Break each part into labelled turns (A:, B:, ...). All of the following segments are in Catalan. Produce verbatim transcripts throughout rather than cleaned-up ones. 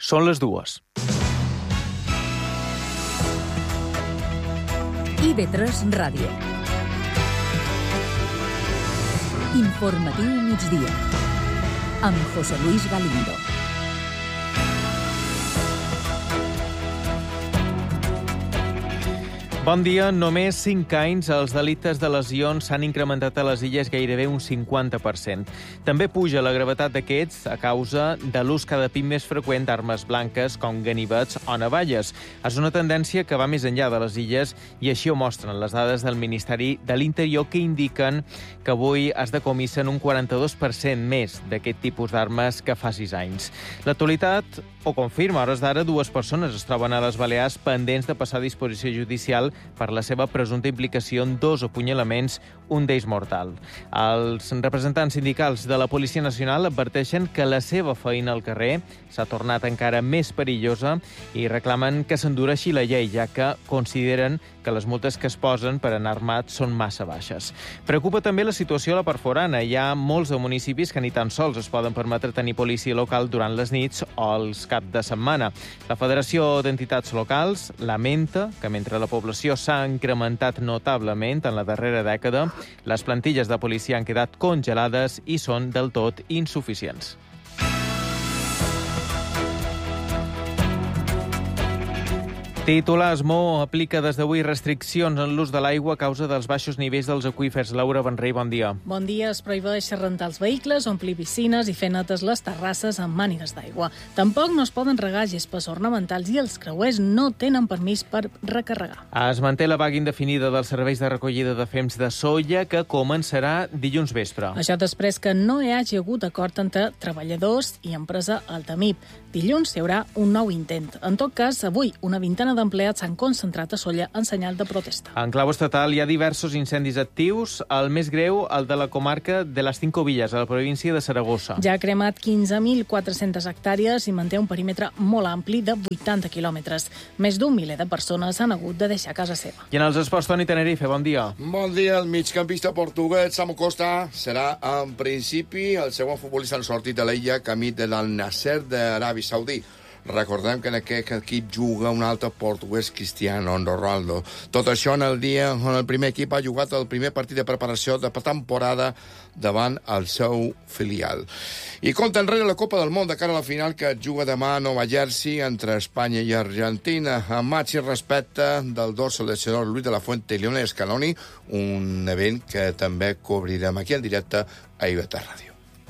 A: Són les dues.
B: I V tres Ràdio. Informatiu migdia. Amb José Luis Galindo.
A: Bon dia. Només cinc anys els delictes de lesions s'han incrementat a les Illes gairebé un cinquanta per cent. També puja la gravetat d'aquests a causa de l'ús cada cop més freqüent d'armes blanques com ganivets o navalles. És una tendència que va més enllà de les Illes i així ho mostren les dades del Ministeri de l'Interior, que indiquen que avui es decomissen un quaranta-dos per cent més d'aquest tipus d'armes que fa sis anys. L'actualitat ho confirma. A hores d'ara, dues persones es troben a les Balears pendents de passar a disposició judicial per la seva presumpta implicació en dos apunyalaments, un d'ells mortal. Els representants sindicals de la Policia Nacional adverteixen que la seva feina al carrer s'ha tornat encara més perillosa i reclamen que s'endureixi la llei, ja que consideren que les multes que es posen per anar armats són massa baixes. Preocupa també la situació a la part forana. Hi ha molts de municipis que ni tan sols es poden permetre tenir policia local durant les nits o els cap de setmana. La Federació d'Entitats Locals lamenta que mentre la població s'ha incrementat notablement en la darrera dècada, les plantilles de policia han quedat congelades i són del tot insuficients. Titulars: Mo aplica des d'avui restriccions en l'ús de l'aigua a causa dels baixos nivells dels aqüífers. Laura Benrey, bon dia.
C: Bon dia. Es prohibeix rentar els vehicles, omplir piscines i fer netes les terrasses amb mànigues d'aigua. Tampoc no es poden regar gespes ornamentals i els creuers no tenen permís per recarregar.
A: Es manté la vaga indefinida dels serveis de recollida de fems de soia, que començarà dilluns vespre.
C: Això després que no hi hagi hagut acord entre treballadors i empresa Altamip. Dilluns hi haurà un nou intent. En tot cas, avui una vintena d'empleats s'han concentrat a Sóller en senyal de protesta.
A: En clau estatal hi ha diversos incendis actius. El més greu, el de la comarca de les Cinco Villas, a la província de Saragossa.
C: Ja ha cremat quinze mil quatre-centes hectàrees i manté un perímetre molt ampli de vuitanta quilòmetres. Més d'un miler de persones han hagut de deixar casa seva.
A: I en els esports, Toni Tenerife, bon dia.
D: Bon dia. El migcampista portuguès Samu Costa serà, en principi, el segon futbolista en sortit de l'illa camí de l'Al-Nasser d'Aràbia Saudí. Recordem que en aquest equip juga un altre portuguès, Cristiano Ronaldo. Tot això en el dia on el primer equip ha jugat el primer partit de preparació de temporada davant el seu filial. I compta enrere la Copa del Món de cara a la final que juga demà a Nova Jersey entre Espanya i Argentina. Amb màxim respecte del dos seleccionadors Luis de la Fuente i Lionel Scaloni, un event que també cobrirem aquí en directe a I V tres Ràdio.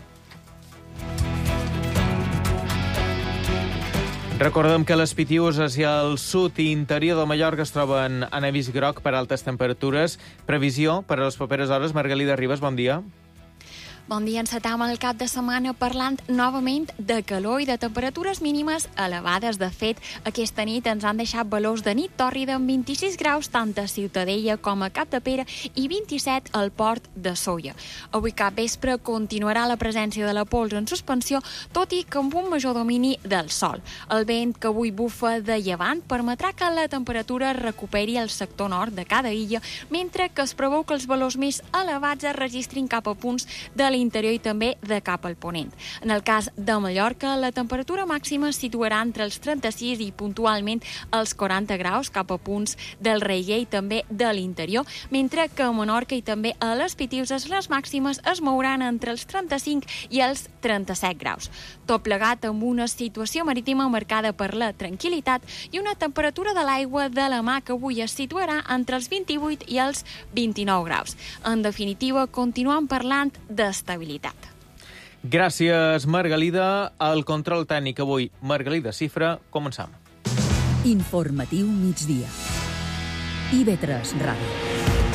A: Recordem que les Pitiüses i el sud i interior de Mallorca es troben en avís groc per altes temperatures. Previsió per a les properes hores. Margalida Ribas, bon dia.
E: Bon dia. Encetam el cap de setmana parlant novament de calor i de temperatures mínimes elevades. De fet, aquesta nit ens han deixat valors de nit tòrrida amb vint-i-sis graus tant a Ciutadella com a Capdepera i vint-i-set al port de Sóller. Avui cap vespre continuarà la presència de la pols en suspensió, tot i que amb un major domini del sol. El vent que avui bufa de llevant permetrà que la temperatura recuperi el sector nord de cada illa, mentre que es preveu que els valors més elevats es registrin cap a punts de l'interior i també de cap al ponent. En el cas de Mallorca, la temperatura màxima es situarà entre els trenta-sis i puntualment els quaranta graus cap a punts del Reguer i també de l'interior, mentre que a Menorca i també a les Pitiüses les màximes es mouran entre els trenta-cinc i els trenta-set graus. Tot plegat amb una situació marítima marcada per la tranquil·litat i una temperatura de l'aigua de la mar que avui es situarà entre els vint-i-vuit i els vint-i-nou graus. En definitiva, continuem parlant de estabilitat.
A: Gràcies, Margalida. El control tècnic avui, Margalida Cifra. Començam.
B: Informatiu migdia. I V tres Ràdio.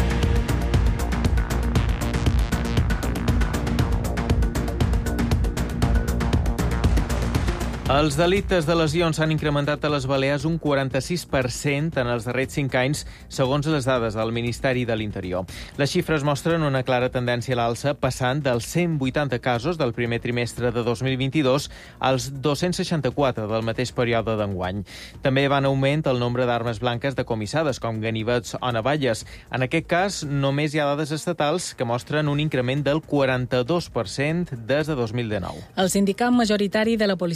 A: Els delictes de lesions s'han incrementat a les Balears un quaranta-sis per cent en els darrers cinc anys, segons les dades del Ministeri de l'Interior. Les xifres mostren una clara tendència a l'alça, passant dels cent vuitanta casos del primer trimestre de dos mil vint-i-dos als dos-cents seixanta-quatre del mateix període d'enguany. També va en augment el nombre d'armes blanques decomissades, com ganivets o navalles. En aquest cas, només hi ha dades estatals que mostren un increment del quaranta-dos per cent des de dos mil dinou.
C: El sindicat majoritari de la Policia Nacional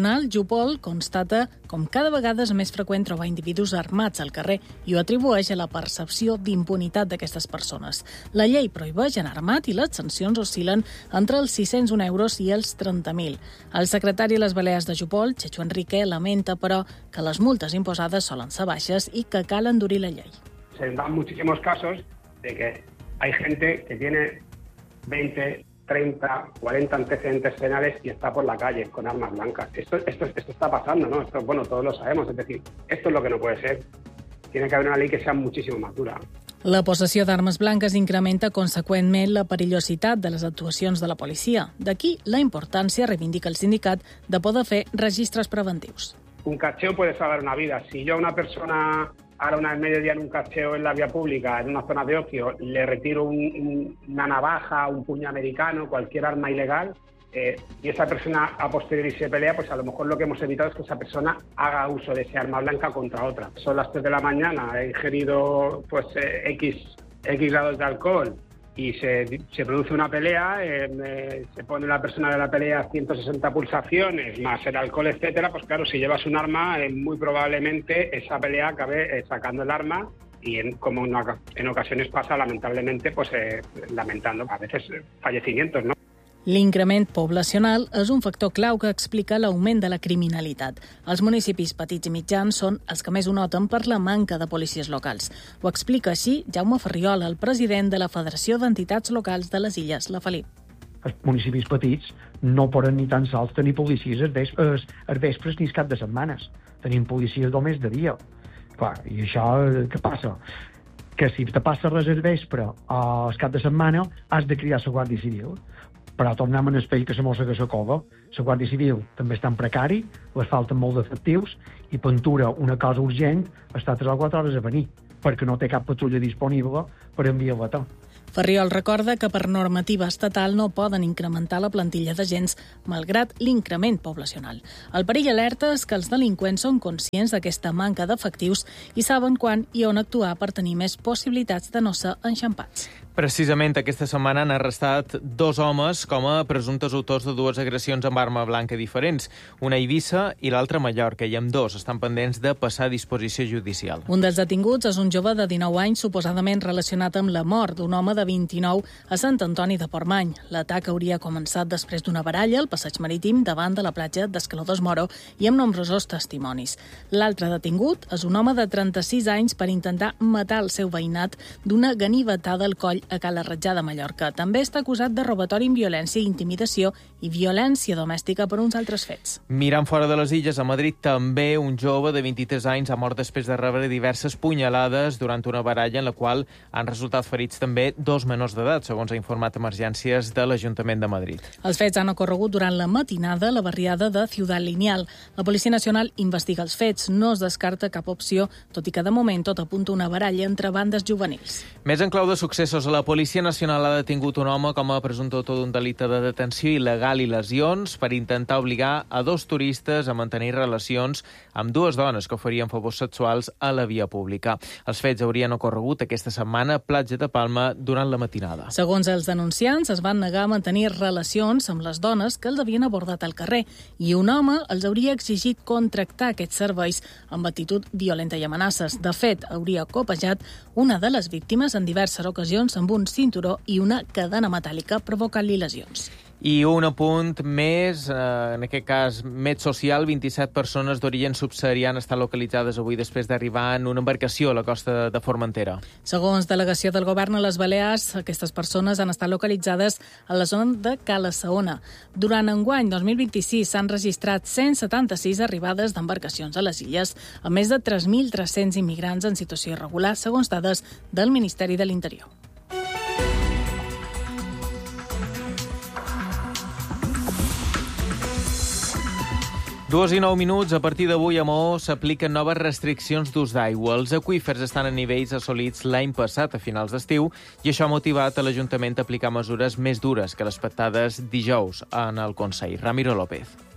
C: Nacional, Jupol constata com cada vegada és més freqüent trobar individus armats al carrer i ho atribueix a la percepció d'impunitat d'aquestes persones. La llei prohibeix anar armat i les sancions oscil·len entre els sis-cents un euros i els trenta mil. El secretari de les Balears de Jupol, Chechu Enrique, lamenta, però, que les multes imposades solen ser baixes i que cal endurir la llei.
F: Se dan muchísimos casos de que hay gente que tiene veinte, treinta, cuarenta antecedentes penales y está por la calle con armas blancas. Esto, esto, esto está pasando, ¿no? Esto, bueno, todos lo sabemos. Es decir, esto es lo que no puede ser. Tiene que haber una ley que sea muchísimo más dura.
C: La possessió d'armes blanques incrementa conseqüentment la perillositat de les actuacions de la policia. D'aquí la importància, reivindica el sindicat, de poder fer registres preventius.
F: Un cacheo puede salvar una vida. Si yo a una persona ahora una vez mediodía en un cacheo en la vía pública, en una zona de ocio, le retiro un, un, una navaja, un puño americano, cualquier arma ilegal, eh, y esa persona a posteriori se pelea, pues a lo mejor lo que hemos evitado es que esa persona haga uso de ese arma blanca contra otra. Son las tres de la mañana, he ingerido pues eh, X, X grados de alcohol y se, se produce una pelea, eh, se pone la persona de la pelea ciento sesenta pulsaciones, más el alcohol, etcétera, pues claro, si llevas un arma, eh, muy probablemente esa pelea acabe eh, sacando el arma y en, como en, en ocasiones pasa, lamentablemente, pues eh, lamentando a veces fallecimientos, ¿no?
C: L'increment poblacional és un factor clau que explica l'augment de la criminalitat. Els municipis petits i mitjans són els que més ho noten per la manca de policies locals. Ho explica així Jaume Ferriol, el president de la Federació d'Entitats Locals de les Illes, la Felip.
G: Els municipis petits no poden ni tan sols tenir policies els vespres, els vespres ni els cap de setmanes. Tenim policies només de dia. Clar, i això què passa? Que si te passa res al vespre o el cap de setmana has de cridar la Guàrdia Civil. Però tornem en el pell que se mossega la cova. La Guàrdia Civil també està en precari, les falten molt d'efectius i Pentura, una cosa urgent, està tres o quatre hores a venir, perquè no té cap patrulla disponible per enviar-la.
C: Ferriol recorda que per normativa estatal no poden incrementar la plantilla d'agents malgrat l'increment poblacional. El perill alerta és que els delinqüents són conscients d'aquesta manca d'efectius i saben quan i on actuar per tenir més possibilitats de no ser enxampats.
A: Precisament aquesta setmana han arrestat dos homes com a presumptes autors de dues agressions amb arma blanca diferents, una a Eivissa i l'altra a Mallorca, i amb dos estan pendents de passar a disposició judicial.
C: Un dels detinguts és un jove de dinou anys suposadament relacionat amb la mort d'un home de vint-i-nou a Sant Antoni de Portmany. L'atac hauria començat després d'una baralla al passeig marítim davant de la platja d'Escaladors Moro i amb nombrosos testimonis. L'altre detingut és un home de trenta-sis anys per intentar matar el seu veïnat d'una ganivetada al coll a Cala Ratjà de Mallorca. També està acusat de robatori amb violència, intimidació i violència domèstica per uns altres fets.
A: Mirant fora de les Illes, a Madrid també un jove de vint-i-tres anys ha mort després de rebre diverses punyalades durant una baralla en la qual han resultat ferits també dos menors d'edat, segons ha informat Emergències de l'Ajuntament de Madrid.
C: Els fets han ocorregut durant la matinada a la barriada de Ciudad Lineal. La Policia Nacional investiga els fets. No es descarta cap opció, tot i que de moment tot apunta una baralla entre bandes juvenils.
A: Més en clau de successos, la Policia Nacional ha detingut un home com a presumpte autor d'un delicte de detenció il·legal i lesions per intentar obligar a dos turistes a mantenir relacions amb dues dones que oferien favors sexuals a la via pública. Els fets haurien ocorregut aquesta setmana a Platja de Palma durant la matinada.
C: Segons els denunciants, es van negar a mantenir relacions amb les dones que els havien abordat al carrer i un home els hauria exigit contractar aquests serveis amb actitud violenta i amenaces. De fet, hauria copejat una de les víctimes en diverses ocasions amb un cinturó i una cadena metàl·lica provocant-li lesions.
A: I un apunt més, en aquest cas més social, vint-i-set persones d'origen subsaharià estan localitzades avui després d'arribar en una embarcació a la costa de Formentera.
C: Segons delegació del govern a les Balears, aquestes persones han estat localitzades a la zona de Cala Saona. Durant enguany dos mil vint-i-sis s'han registrat cent setanta-sis arribades d'embarcacions a les illes, amb més de tres mil tres-cents immigrants en situació irregular, segons dades del Ministeri de l'Interior.
A: Dues i nou minuts. A partir d'avui a Maó s'apliquen noves restriccions d'ús d'aigua. Els aqüífers estan a nivells assolits l'any passat a finals d'estiu i això ha motivat a l'Ajuntament a aplicar mesures més dures que les pactades dijous en el Consell. Ramiro López.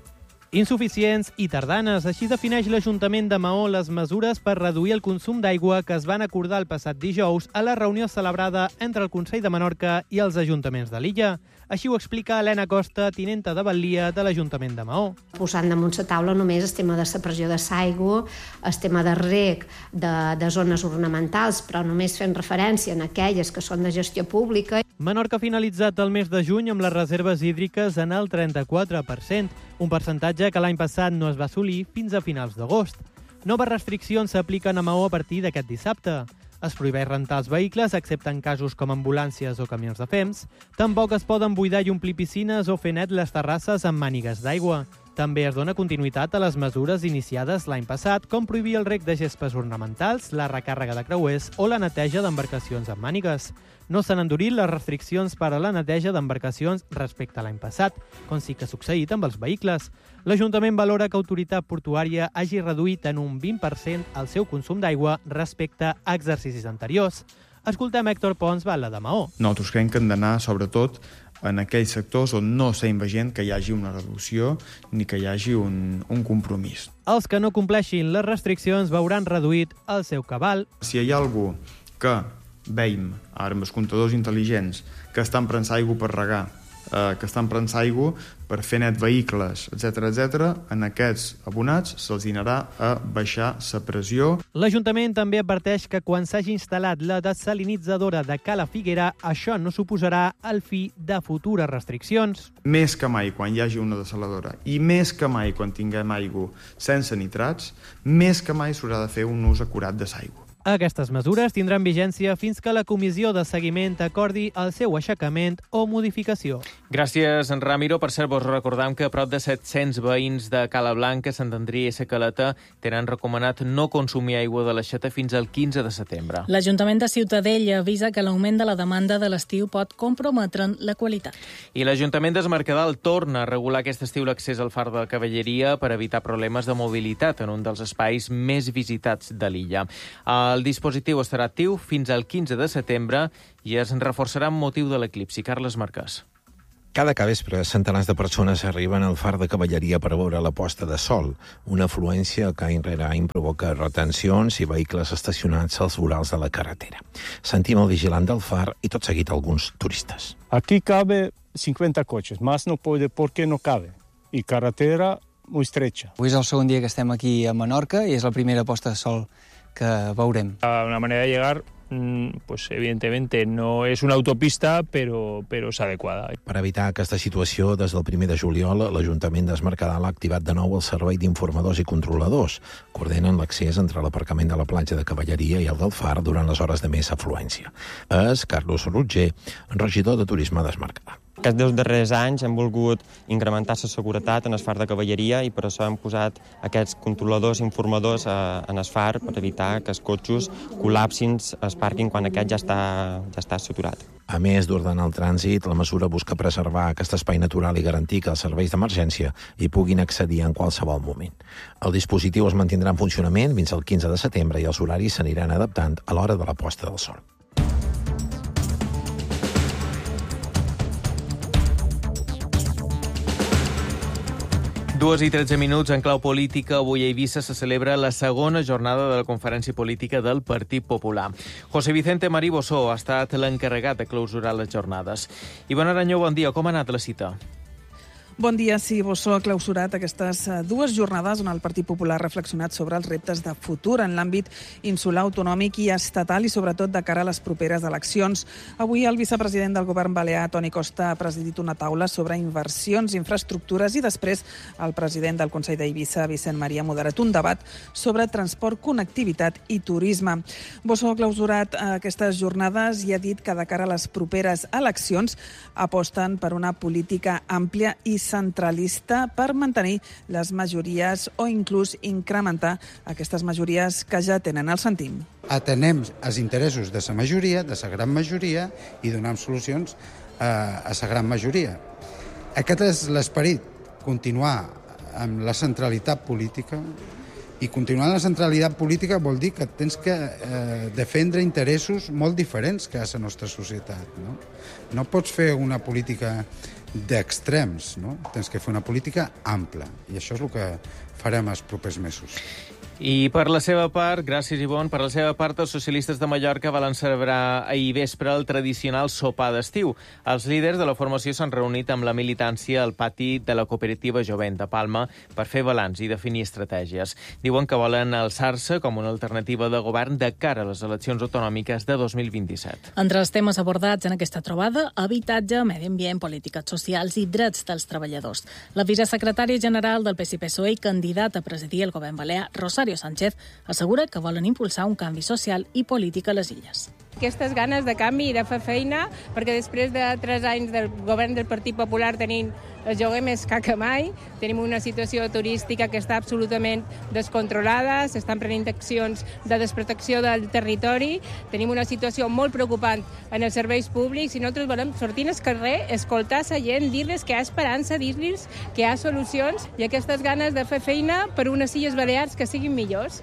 H: insuficients i tardanes. Així defineix l'Ajuntament de Maó les mesures per reduir el consum d'aigua que es van acordar el passat dijous a la reunió celebrada entre el Consell de Menorca i els ajuntaments de l'illa. Així ho explica Helena Costa, tinenta de Batlia de l'Ajuntament de Maó.
I: Posant damunt la taula només el tema de la pressió de l'aigua, el tema de reg de, de zones ornamentals, però només fent referència en aquelles que són de gestió pública.
H: Menorca ha finalitzat el mes de juny amb les reserves hídriques en el trenta-quatre per cent, un percentatge que l'any passat no es va assolir fins a finals d'agost. Noves restriccions s'apliquen a Maó a partir d'aquest dissabte. Es prohibeix rentar els vehicles, excepte en casos com ambulàncies o camions de fems. Tampoc es poden buidar i omplir piscines o fer net les terrasses amb mànigues d'aigua. També es dona continuïtat a les mesures iniciades l'any passat, com prohibir el reg de gespes ornamentals, la recàrrega de creuers o la neteja d'embarcacions amb mànigues. No s'han endurit les restriccions per a la neteja d'embarcacions respecte a l'any passat, com sí que ha succeït amb els vehicles. L'Ajuntament valora que Autoritat Portuària hagi reduït en un vint per cent el seu consum d'aigua respecte a exercicis anteriors. Escoltem Héctor Pons, batlle de Maó.
J: Nosaltres creiem que hem d'anar, sobretot, en aquells sectors on no s'ha veient que hi hagi una reducció ni que hi hagi un, un compromís.
H: Els que no compleixin les restriccions veuran reduït el seu cabal.
J: Si hi ha algú que veiem, ara amb els comptadors intel·ligents, que estan emprant aigua per regar, eh, que estan emprant aigua per fer net vehicles, etcètera, etcètera, en aquests abonats se'ls dinarà a baixar la pressió.
H: L'Ajuntament també adverteix que quan s'hagi instal·lat la desalinitzadora de Cala Figuera, això no suposarà el fi de futures restriccions.
J: Més que mai quan hi hagi una desaladora i més que mai quan tinguem aigua sense nitrats, més que mai s'haurà de fer un ús acurat de l'aigua.
H: Aquestes mesures tindran vigència fins que la comissió de seguiment acordi el seu aixecament o modificació.
A: Gràcies, en Ramiro. Per cert, vos recordam que prop de set-cents veïns de Cala Blanca, Sant Andria i Sa Caleta tenen recomanat no consumir aigua de l'aixeta fins al quinze de setembre.
C: L'Ajuntament de Ciutadella avisa que l'augment de la demanda de l'estiu pot comprometre'n la qualitat.
A: I l'Ajuntament de Es Mercadal torna a regular aquest estiu l'accés al far de Cavalleria per evitar problemes de mobilitat en un dels espais més visitats de l'illa. El dispositiu estarà actiu fins al quinze de setembre i es reforçarà amb motiu de l'eclipsi. Carles Marquès.
K: Cada capvespre, centenars de persones arriben al far de Cavalleria per veure la posta de sol. Una afluència que any rere any provoca retencions i vehicles estacionats als vorals de la carretera. Sentim el vigilant del far i tot seguit alguns turistes.
L: Aquí cabe cincuenta coches, más no puede porque no cabe. Y carretera muy estrecha.
M: Avui és el segon dia que estem aquí a Menorca i és la primera posta de sol que veurem.
L: Una manera de llegar, pues evidentemente no és una autopista, però, però és adequada.
K: Per evitar aquesta situació, des del primer de juliol, l'Ajuntament d'Es Mercadal ha activat de nou el servei d'informadors i controladors. Coordinen l'accés entre l'aparcament de la platja de Cavalleria i el del far durant les hores de més afluència. És Carlos Rutger, regidor de Turisme d'Es Mercadal.
N: Aquests dos darrers anys hem volgut incrementar la seguretat en el far de Cavalleria i per això hem posat aquests controladors informadors en el far per evitar que els cotxes col·lapsin el pàrquing quan aquest ja està, ja està saturat.
K: A més d'ordenar el trànsit, la mesura busca preservar aquest espai natural i garantir que els serveis d'emergència hi puguin accedir en qualsevol moment. El dispositiu es mantindrà en funcionament fins al quinze de setembre i els horaris s'aniran adaptant a l'hora de la posta del sol.
A: Dues i tretze minuts en clau política. Avui a Eivissa se celebra la segona jornada de la conferència política del Partit Popular. José Vicente Marí Bossó ha estat l'encarregat de clausurar les jornades. Iván Aranyó, bon dia. Com ha anat la cita?
O: Bon dia. Sí, Bossó ha clausurat aquestes dues jornades on el Partit Popular ha reflexionat sobre els reptes de futur en l'àmbit insular, autonòmic i estatal i sobretot de cara a les properes eleccions. Avui el vicepresident del govern balear, Toni Costa, ha presidit una taula sobre inversions, infraestructures i després el president del Consell d'Eivissa, Vicent Marí, ha moderat un debat sobre transport, connectivitat i turisme. Bossó ha clausurat aquestes jornades i ha dit que de cara a les properes eleccions aposten per una política àmplia i centralista per mantenir les majories o inclús incrementar aquestes majories que ja tenen. El sentim.
P: Atenem els interessos de la majoria, de la gran majoria, i donem solucions a, a la gran majoria. Aquest és l'esperit, continuar amb la centralitat política, i continuar amb la centralitat política vol dir que tens que eh, defendre interessos molt diferents que a la nostra societat. No? No pots fer una política d'extrems, no? Tens que fer una política ampla, i això és el que farem els propers mesos.
A: I per la seva part, gràcies Ivonne, per la seva part els socialistes de Mallorca van celebrar ahir vespre el tradicional sopar d'estiu. Els líders de la formació s'han reunit amb la militància al pati de la cooperativa Jovent de Palma per fer balanç i definir estratègies. Diuen que volen alçar-se com una alternativa de govern de cara a les eleccions autonòmiques de dos mil vint-i-set.
C: Entre els temes abordats en aquesta trobada, habitatge, medi ambient, polítiques socials i drets dels treballadors. La vicesecretària general del P S I P S O E i candidat a presidir el govern balear, Rosario Sánchez, assegura que volen impulsar un canvi social i polític a les illes.
Q: Aquestes ganes de canvi i de fer feina, perquè després de tres anys del govern del Partit Popular tenint el lloguer més car que mai, tenim una situació turística que està absolutament descontrolada, s'estan prenent accions de desprotecció del territori, tenim una situació molt preocupant en els serveis públics i nosaltres volem sortir al carrer, escoltar la gent, dir-los que hi ha esperança, dir-los que hi ha solucions i aquestes ganes de fer feina per unes Illes Balears que siguin millors.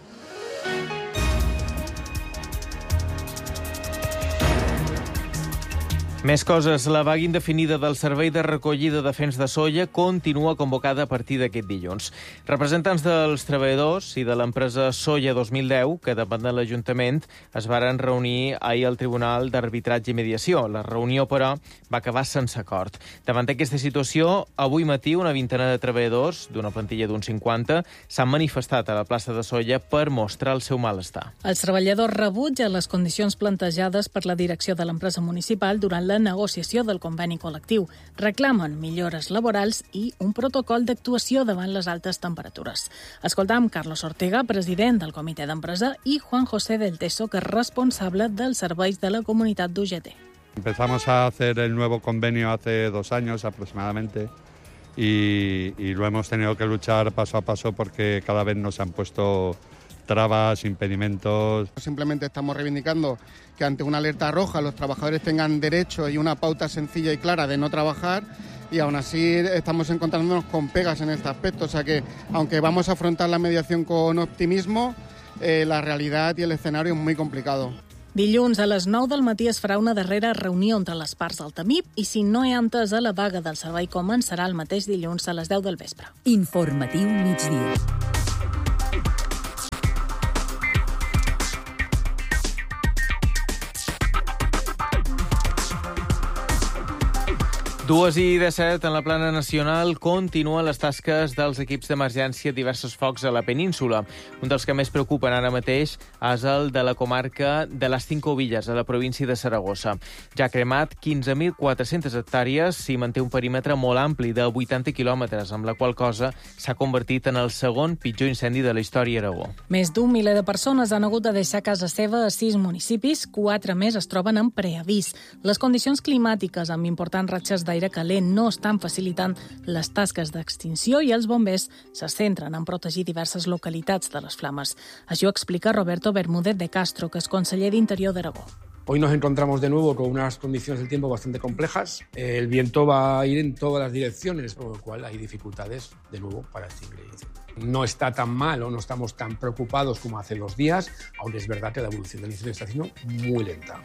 A: Més coses. La vaga indefinida del Servei de Recollida de Fems de Soia continua convocada a partir d'aquest dilluns. Representants dels treballadors i de l'empresa Soia dos mil deu, que depèn de l'Ajuntament, es varen reunir ahir al Tribunal d'Arbitratge i Mediació. La reunió, però, va acabar sense acord. Davant d'aquesta situació, avui matí una vintena de treballadors, d'una plantilla d'uns cinquanta, s'han manifestat a la plaça de Soia per mostrar el seu malestar.
C: Els treballadors rebutgen les condicions plantejades per la direcció de l'empresa municipal durant la negociació del conveni col·lectiu. Reclamen millores laborals i un protocol d'actuació davant les altes temperatures. Escoltam Carlos Ortega, president del comitè d'empresa, i Juan José del Teso, que és responsable dels serveis de la comunitat d'U G T.
R: Empezamos a hacer el nuevo convenio hace dos años aproximadamente y, y lo hemos tenido que luchar paso a paso porque cada vez nos han puesto trabas, impedimentos.
S: Simplemente estamos reivindicando que ante una alerta roja los trabajadores tengan derecho y una pauta sencilla y clara de no trabajar, y aún así estamos encontrándonos con pegas en este aspecto. O sea que, aunque vamos a afrontar la mediación con optimismo, eh, la realidad y el escenario es muy complicado.
C: Dilluns a les nou del matí es farà una darrera reunió entre les parts del T A M I P i si no hi ha entesa, la vaga del servei començarà el mateix dilluns a les deu del vespre.
B: Informatiu migdia.
A: Dues i disset, en la plana nacional, continuen les tasques dels equips d'emergència a diversos focs a la península. Un dels que més preocupen ara mateix és el de la comarca de les Cinco Villas, a la província de Saragossa. Ja ha cremat quinze mil quatre-centes hectàrees i manté un perímetre molt ampli de vuitanta quilòmetres, amb la qual cosa s'ha convertit en el segon pitjor incendi de la història a Aragó.
C: Més d'un miler de persones han hagut de deixar casa seva a sis municipis, quatre més es troben en preavís. Les condicions climàtiques amb importants ratxes d'aire calent no estan facilitant les tasques d'extinció i els bombers se centren en protegir diverses localitats de les flames. Això ho explica Roberto Bermúdez de Castro, que és conseller d'Interior d'Aragó.
T: Hoy nos encontramos de nuevo con unas condiciones del tiempo bastante complejas. El viento va a ir en todas las direcciones, por lo cual hay dificultades, de nuevo, para extinguir el incendio. No está tan mal o no estamos tan preocupados como hace dos días, aunque es verdad que la evolución del incendio está siendo muy lenta.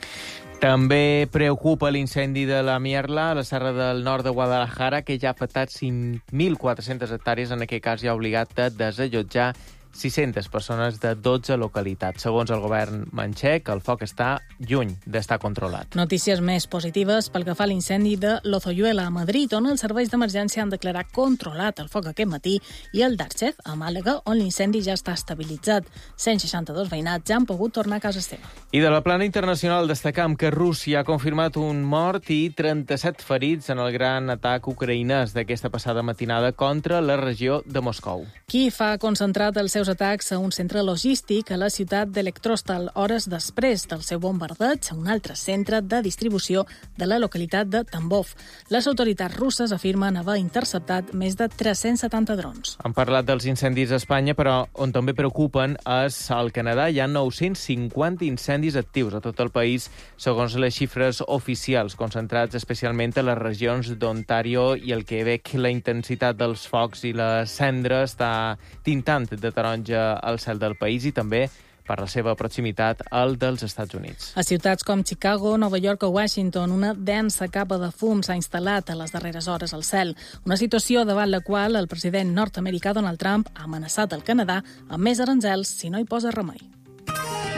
A: També preocupa l'incendi de la Mierla, a la serra del nord de Guadalajara, que ja ha afectat cinc mil quatre-centes hectàrees, en aquest cas ja ha obligat a desallotjar sis-centes persones de dotze localitats. Segons el govern manxec, el foc està lluny d'estar controlat.
C: Notícies més positives pel que fa a l'incendi de Lozoyuela a Madrid, on els serveis d'emergència han declarat controlat el foc aquest matí, i el d'Arxez, a Màlaga, on l'incendi ja està estabilitzat. cent seixanta-dos veïnats ja han pogut tornar a casa seva.
A: I de la plana internacional destacam que Rússia ha confirmat un mort i trenta-set ferits en el gran atac ucraïnès d'aquesta passada matinada contra la regió de Moscou.
C: Kíev ha concentrat els seus atacs a un centre logístic a la ciutat d'Electrostal, hores després del seu bombardeig a un altre centre de distribució de la localitat de Tambov. Les autoritats russes afirmen haver interceptat més de tres-cents setanta drons.
A: Han parlat dels incendis a Espanya, però on també preocupen és al Canadà. Hi ha nou-cents cinquanta incendis actius a tot el país, segons les xifres oficials, concentrats especialment a les regions d'Ontario i el Quebec. La intensitat dels focs i la cendra està tintant de taronja al cel del país i també per la seva proximitat al dels Estats Units.
C: A ciutats com Chicago, Nova York o Washington, una densa capa de fum s'ha instal·lat a les darreres hores al cel. Una situació davant la qual el president nord-americà Donald Trump ha amenaçat el Canadà amb més aranzels si no hi posa remei.